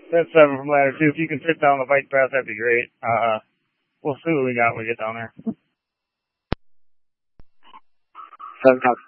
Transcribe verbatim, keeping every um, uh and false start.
That's seven from ladder two. If you can sit down the bike path, that'd be great. Uh, we'll see what we got when we get down there. Seven,